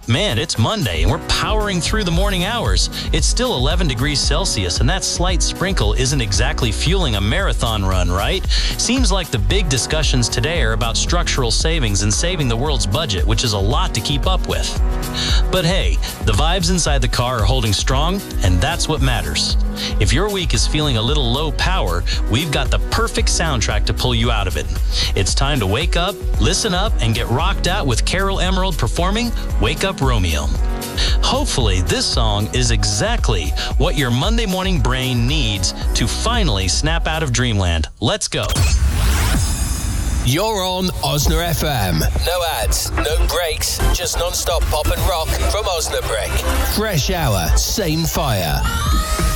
Man, it's Monday and we're powering through the morning hours. It's still 11 degrees Celsius and that slight sprinkle isn't exactly fueling a marathon run, right? Seems like the big discussions today are about structural savings and saving the world's budget, which is a lot to keep up with. But hey, the vibes inside the car are holding strong, and that's what matters. If your week is feeling a little low power, we've got the perfect soundtrack to pull you out of it. It's time to wake up, listen up, and get rocked out with Carol Emerald performing Wake Up Romeo. Hopefully, this song is exactly what your Monday morning brain needs to finally snap out of dreamland. Let's go. You're on Osna FM. No ads, no breaks, just non-stop pop and rock from Osnabrück. Fresh hour, same fire.